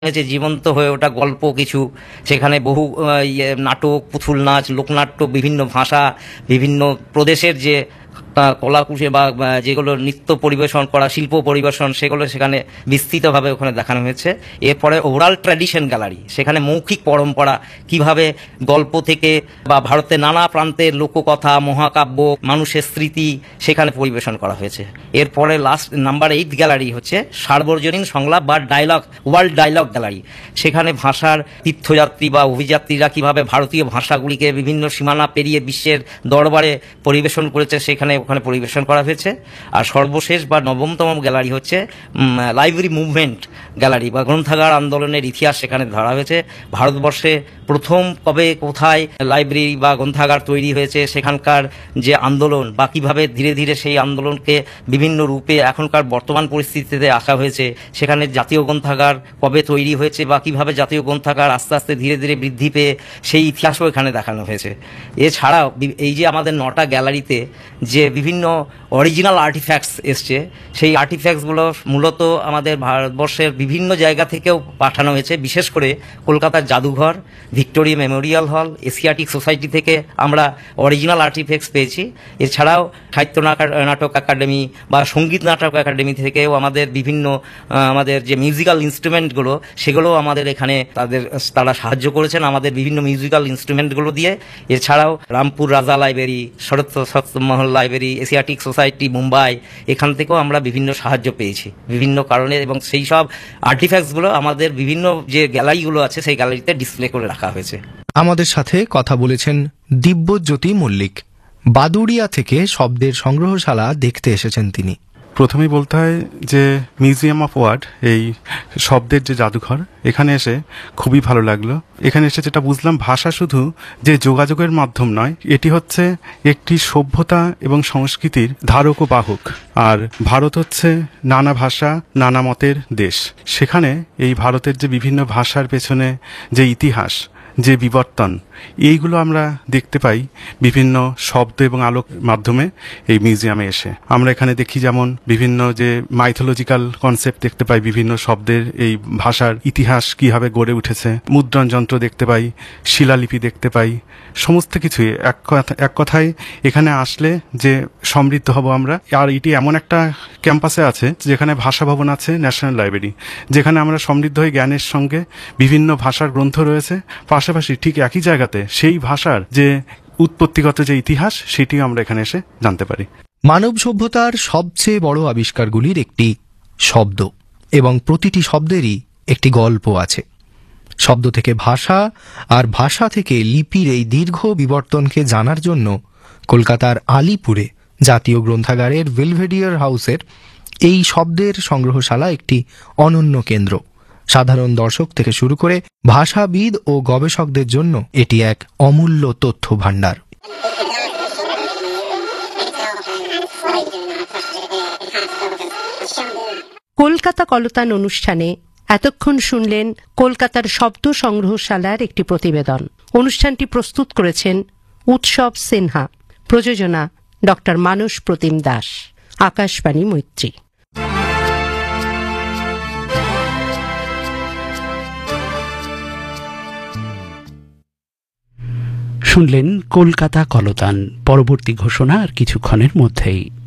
হয়েছে জীবন্ত হয়ে ওঠা গল্প কিছু, সেখানে বহু নাটক, পুতুল নাচ, লোকনাট্য, বিভিন্ন ভাষা, বিভিন্ন প্রদেশের যে কলাকুশলী বা যেগুলো নৃত্য পরিবেশন করা, শিল্প পরিবেশন, সেগুলো সেখানে বিস্তৃতভাবে ওখানে দেখানো হয়েছে। এরপরে ওরাল ট্র্যাডিশন গ্যালারি, সেখানে মৌখিক পরম্পরা কিভাবে গল্প থেকে বা ভারতের নানা প্রান্তের লোককথা, মহাকাব্য, মানুষের স্মৃতি সেখানে পরিবেশন করা হয়েছে। এরপরে লাস্ট নাম্বার 8 গ্যালারি হচ্ছে সার্বজনীন সংলাপ বা ডায়লগ, ওয়ার্ল্ড ডায়লগ গ্যালারি। সেখানে ভাষার তীর্থযাত্রী বা অভিযাত্রীরা কিভাবে ভারতীয় ভাষাগুলিকে বিভিন্ন সীমানা পেরিয়ে বিশ্বের দরবারে পরিবেশন করেছে, সেখানে ওখানে পরিবেশন করা হয়েছে। আর সর্বশেষ বা 9তম গ্যালারি হচ্ছে লাইব্রেরি মুভমেন্ট গ্যালারি বা গ্রন্থাগার আন্দোলনের ইতিহাস সেখানে ধরা হয়েছে। ভারতবর্ষে প্রথম কবে কোথায় লাইব্রেরি বা গ্রন্থাগার তৈরি হয়েছে, সেখানকার যে আন্দোলন বা কিভাবে ধীরে ধীরে সেই আন্দোলনকে বিভিন্ন রূপে এখনকার বর্তমান পরিস্থিতিতে আসা হয়েছে, সেখানে জাতীয় গ্রন্থাগার কবে তৈরি হয়েছে বা কিভাবে জাতীয় গ্রন্থাগার আস্তে আস্তে ধীরে ধীরে বৃদ্ধি পেয়ে সেই ইতিহাসও এখানে দেখানো হয়েছে। এছাড়াও এই যে আমাদের 9টা গ্যালারিতে যে বিভিন্ন অরিজিনাল আর্টিফ্যাক্টস এসছে, সেই আর্টিফ্যাক্টসগুলো মূলত আমাদের ভারতবর্ষের বিভিন্ন জায়গা থেকেও পাঠানো হয়েছে। বিশেষ করে কলকাতার জাদুঘর, ভিক্টোরিয়া মেমোরিয়াল হল, এশিয়াটিক সোসাইটি থেকে আমরা অরিজিনাল আর্টিফ্যাক্টস পেয়েছি। এছাড়াও সাহিত্য নাটক একাডেমি বা সঙ্গীত নাটক একাডেমি থেকেও আমাদের বিভিন্ন আমাদের যে মিউজিক্যাল ইনস্ট্রুমেন্টগুলো, সেগুলো আমাদের এখানে তারা সাহায্য করেছেন আমাদের বিভিন্ন মিউজিক্যাল ইনস্ট্রুমেন্টগুলো দিয়ে। এছাড়াও রামপুর রাজা লাইব্রেরি, শরৎ সৎমহল লাইব্রেরি, এশিয়াটিক সোসাইটি মুম্বাই, এখান থেকেও আমরা বিভিন্ন সাহায্য পেয়েছি বিভিন্ন কারণে, এবং সেই সব আর্টিফ্যাক্টসগুলো আমাদের বিভিন্ন যে গ্যালারিগুলো আছে সেই গ্যালারিতে ডিসপ্লে করে রাখা হয়েছে। আমাদের সাথে কথা বলেছেন দিব্যজ্যোতি মল্লিক। বাদুড়িয়া থেকে শব্দের সংগ্রহশালা দেখতে এসেছেন তিনি। প্রথমেই বলতে হয় যে মিউজিয়াম অফ ওয়ার্ড, এই শব্দের যে জাদুঘর, এখানে এসে খুবই ভালো লাগলো। এখানে এসে যেটা বুঝলাম, ভাষা শুধু যে যোগাযোগের মাধ্যম নয়, এটি হচ্ছে একটি সভ্যতা এবং সংস্কৃতির ধারক ও বাহক। আর ভারত হচ্ছে নানা ভাষা, নানা মতের দেশ। সেখানে এই ভারতের যে বিভিন্ন ভাষার পেছনে যে ইতিহাস, যে বিবর্তন, এইগুলো আমরা দেখতে পাই বিভিন্ন শব্দ এবং আলোক মাধ্যমে এই মিউজিয়ামে এসে। আমরা এখানে দেখি যেমন বিভিন্ন যে মাইথোলজিক্যাল কনসেপ্ট দেখতে পাই, বিভিন্ন শব্দের এই ভাষার ইতিহাস কিভাবে গড়ে উঠেছে, মুদ্রণ যন্ত্র দেখতে পাই, শিলালিপি দেখতে পাই, সমস্ত কিছুই এক কথায় এখানে আসলে যে সমৃদ্ধ হব আমরা। আর এটি এমন একটা ক্যাম্পাসে আছে যেখানে ভাষা ভবন আছে, ন্যাশনাল লাইব্রেরি, যেখানে আমরা সমৃদ্ধ হই জ্ঞানের সঙ্গে। বিভিন্ন ভাষার গ্রন্থ রয়েছে, পাশাপাশি ঠিক একই জায়গাতে সেই ভাষার যে উৎপত্তিগত যে ইতিহাস, সেটিও আমরা এখানে এসে জানতে পারি। মানব সভ্যতার সবচেয়ে বড় আবিষ্কারগুলির একটি শব্দ, এবং প্রতিটি শব্দেরই একটি গল্প আছে। শব্দ থেকে ভাষা, আর ভাষা থেকে লিপির এই দীর্ঘ বিবর্তনকে জানার জন্য কলকাতার আলিপুরে জাতীয় গ্রন্থাগারের বেলভেডিয়ার হাউসের এই শব্দের সংগ্রহশালা একটি অনন্য কেন্দ্র। সাধারণ দর্শক থেকে শুরু করে ভাষাবিদ ও গবেষকদের জন্য এটি এক অমূল্য তথ্য ভাণ্ডার। কলকাতা কলতান অনুষ্ঠানে এতক্ষণ শুনলেন কলকাতার শব্দ সংগ্রহশালার একটি প্রতিবেদন। অনুষ্ঠানটি প্রস্তুত করেছেন উৎসব সিনহা, প্রযোজনা ডক্টর মানস প্রতিম দাস, আকাশবাণী মৈত্রী। শুনলেন কলকাতা কলতান। পরবর্তী ঘোষণা আর কিছুক্ষণের মধ্যেই।